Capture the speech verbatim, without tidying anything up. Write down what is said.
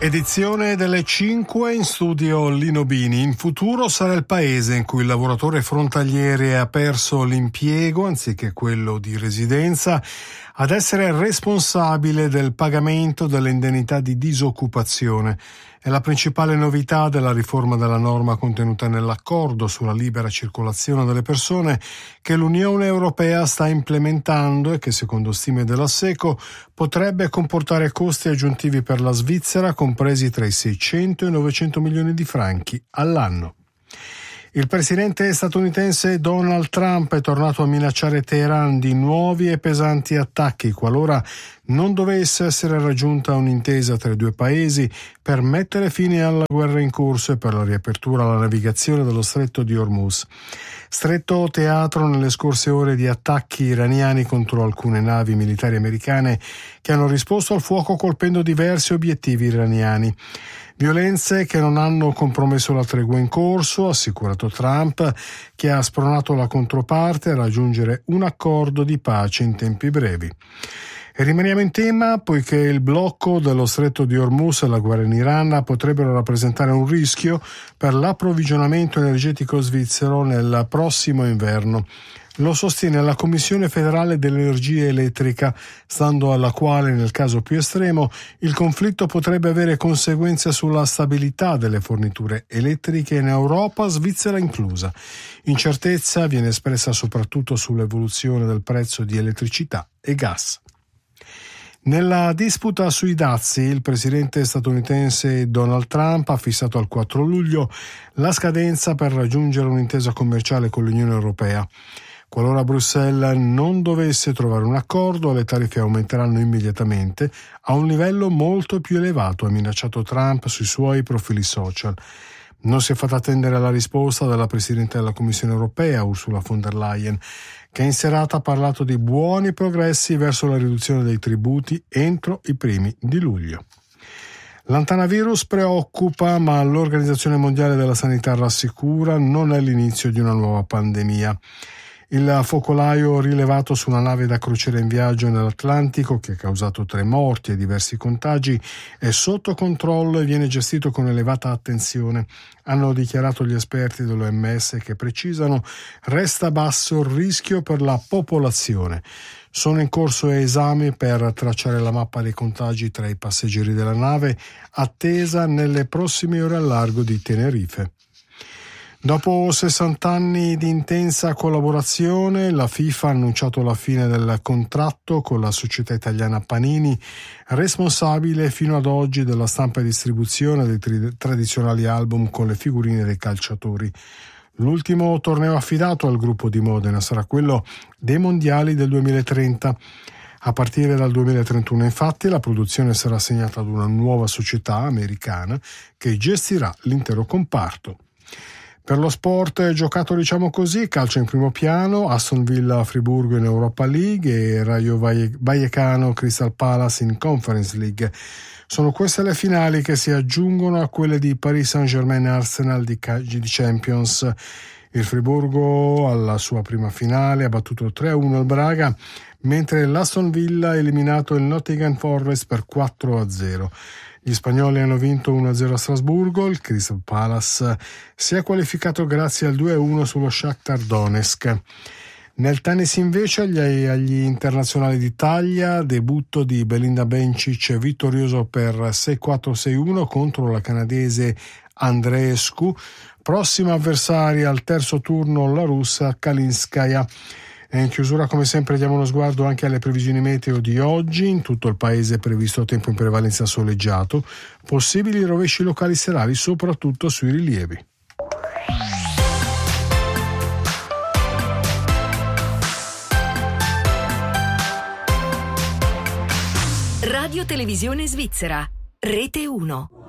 Edizione delle cinque, in studio Lino Bini. In futuro sarà il paese in cui il lavoratore frontaliere ha perso l'impiego, anziché quello di residenza, ad essere responsabile del pagamento delle indennità di disoccupazione. È la principale novità della riforma della norma contenuta nell'accordo sulla libera circolazione delle persone che l'Unione Europea sta implementando e che, secondo stime della SECO, potrebbe comportare costi aggiuntivi per la Svizzera compresi tra i seicento e i novecento milioni di franchi all'anno. Il presidente statunitense Donald Trump è tornato a minacciare Teheran di nuovi e pesanti attacchi qualora non dovesse essere raggiunta un'intesa tra i due paesi per mettere fine alla guerra in corso e per la riapertura alla navigazione dello stretto di Hormuz. Stretto teatro nelle scorse ore di attacchi iraniani contro alcune navi militari americane che hanno risposto al fuoco colpendo diversi obiettivi iraniani. Violenze che non hanno compromesso la tregua in corso, ha assicurato Trump, che ha spronato la controparte a raggiungere un accordo di pace in tempi brevi. E rimaniamo in tema poiché il blocco dello stretto di Hormuz e la guerra in Iran potrebbero rappresentare un rischio per l'approvvigionamento energetico svizzero nel prossimo inverno. Lo sostiene la Commissione federale dell'energia elettrica, stando alla quale, nel caso più estremo, il conflitto potrebbe avere conseguenze sulla stabilità delle forniture elettriche in Europa, Svizzera inclusa. Incertezza viene espressa soprattutto sull'evoluzione del prezzo di elettricità e gas. Nella disputa sui dazi, il presidente statunitense Donald Trump ha fissato al quattro luglio la scadenza per raggiungere un'intesa commerciale con l'Unione Europea. Qualora Bruxelles non dovesse trovare un accordo, le tariffe aumenteranno immediatamente a un livello molto più elevato, ha minacciato Trump sui suoi profili social. Non si è fatta attendere la risposta della Presidente della Commissione Europea, Ursula von der Leyen, che in serata ha parlato di buoni progressi verso la riduzione dei tributi entro i primi di luglio. L'antanavirus preoccupa, ma l'Organizzazione Mondiale della Sanità rassicura, non è l'inizio di una nuova pandemia. Il focolaio rilevato su una nave da crociera in viaggio nell'Atlantico, che ha causato tre morti e diversi contagi, è sotto controllo e viene gestito con elevata attenzione, hanno dichiarato gli esperti dell'O M S, che precisano resta basso il rischio per la popolazione. Sono in corso esami per tracciare la mappa dei contagi tra i passeggeri della nave, attesa nelle prossime ore al largo di Tenerife. Dopo sessanta anni di intensa collaborazione, la FIFA ha annunciato la fine del contratto con la società italiana Panini, responsabile fino ad oggi della stampa e distribuzione dei tri- tradizionali album con le figurine dei calciatori. L'ultimo torneo affidato al gruppo di Modena sarà quello dei mondiali del duemilatrenta. A partire dal duemilatrentuno, infatti, la produzione sarà assegnata ad una nuova società americana che gestirà l'intero comparto. Per lo sport giocato, diciamo così, calcio in primo piano, Aston Villa Friburgo in Europa League e Rayo Vallecano Crystal Palace in Conference League. Sono queste le finali che si aggiungono a quelle di Paris Saint-Germain e Arsenal di Champions. Il Friburgo alla sua prima finale ha battuto tre a uno al Braga, mentre l'Aston Villa ha eliminato il Nottingham Forest per quattro a zero. Gli spagnoli hanno vinto uno a zero a Strasburgo, il Crystal Palace si è qualificato grazie al due a uno sullo Shakhtar Donetsk. Nel tennis invece agli, agli internazionali d'Italia, debutto di Belinda Bencic vittorioso per sei quattro sei uno contro la canadese Andreescu, prossima avversaria al terzo turno la russa Kalinskaya. E in chiusura, come sempre, diamo uno sguardo anche alle previsioni meteo di oggi. In tutto il paese è previsto tempo in prevalenza soleggiato, possibili rovesci locali serali soprattutto sui rilievi. Radio Televisione Svizzera, Rete uno.